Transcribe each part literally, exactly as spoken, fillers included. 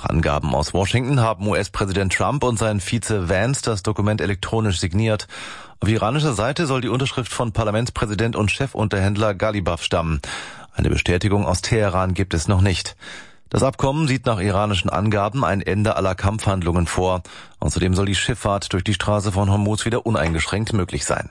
Nach Angaben aus Washington haben U S-Präsident Trump und sein Vize Vance das Dokument elektronisch signiert. Auf iranischer Seite soll die Unterschrift von Parlamentspräsident und Chefunterhändler Ghalibaf stammen. Eine Bestätigung aus Teheran gibt es noch nicht. Das Abkommen sieht nach iranischen Angaben ein Ende aller Kampfhandlungen vor. Außerdem soll die Schifffahrt durch die Straße von Hormuz wieder uneingeschränkt möglich sein.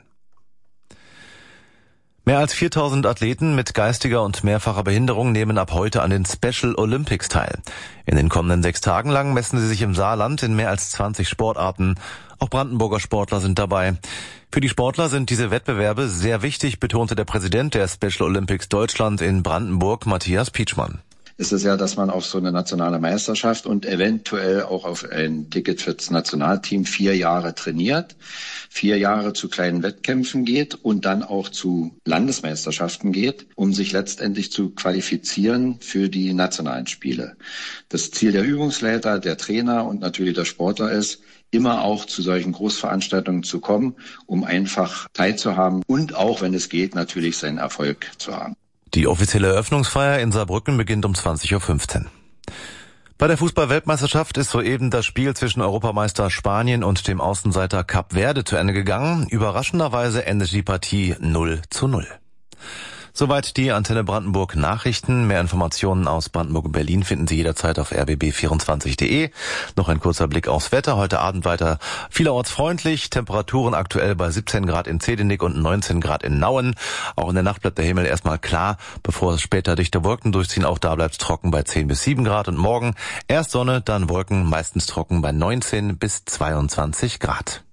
Mehr als viertausend Athleten mit geistiger und mehrfacher Behinderung nehmen ab heute an den Special Olympics teil. In den kommenden sechs Tagen lang messen sie sich im Saarland in mehr als zwanzig Sportarten. Auch Brandenburger Sportler sind dabei. Für die Sportler sind diese Wettbewerbe sehr wichtig, betonte der Präsident der Special Olympics Deutschland in Brandenburg, Matthias Pietschmann. Ist es ja, dass man auf so eine nationale Meisterschaft und eventuell auch auf ein Ticket fürs Nationalteam vier Jahre trainiert, vier Jahre zu kleinen Wettkämpfen geht und dann auch zu Landesmeisterschaften geht, um sich letztendlich zu qualifizieren für die nationalen Spiele. Das Ziel der Übungsleiter, der Trainer und natürlich der Sportler ist, immer auch zu solchen Großveranstaltungen zu kommen, um einfach teilzuhaben und auch, wenn es geht, natürlich seinen Erfolg zu haben. Die offizielle Eröffnungsfeier in Saarbrücken beginnt um zwanzig Uhr fünfzehn. Bei der Fußball-Weltmeisterschaft ist soeben das Spiel zwischen Europameister Spanien und dem Außenseiter Kap Verde zu Ende gegangen. Überraschenderweise endet die Partie null zu null. Soweit die Antenne Brandenburg Nachrichten. Mehr Informationen aus Brandenburg und Berlin finden Sie jederzeit auf r b b vierundzwanzig punkt de. Noch ein kurzer Blick aufs Wetter. Heute Abend weiter vielerorts freundlich. Temperaturen aktuell bei siebzehn Grad in Zedenick und neunzehn Grad in Nauen. Auch in der Nacht bleibt der Himmel erstmal klar, bevor es später dichte Wolken durchziehen. Auch da bleibt es trocken bei zehn bis sieben Grad. Und morgen erst Sonne, dann Wolken, meistens trocken bei neunzehn bis zweiundzwanzig Grad.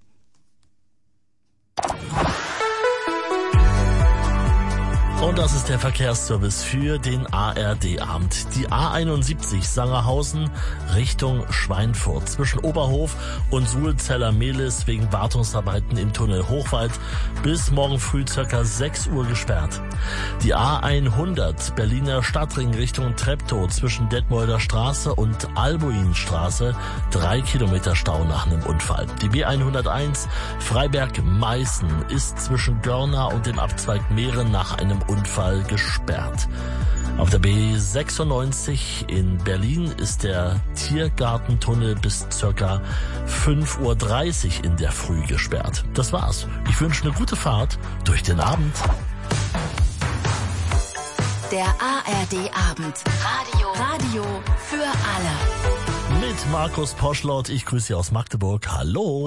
Und das ist der Verkehrsservice für den A R D-Abend. Die A einundsiebzig Sangerhausen Richtung Schweinfurt zwischen Oberhof und Suhlzeller-Mehlis wegen Wartungsarbeiten im Tunnel Hochwald bis morgen früh circa sechs Uhr gesperrt. Die A hundert Berliner Stadtring Richtung Treptow zwischen Detmolder Straße und Albuinstraße drei Kilometer Stau nach einem Unfall. Die B hunderteins Freiberg-Meißen ist zwischen Görna und dem Abzweig Mehren nach einem Unfall gesperrt. Auf der B sechsundneunzig in Berlin ist der Tiergartentunnel bis circa fünf Uhr dreißig in der Früh gesperrt. Das war's. Ich wünsche eine gute Fahrt durch den Abend. Der A R D-Abend. Radio. Radio für alle. Mit Markus Poschlott. Ich grüße Sie aus Magdeburg. Hallo.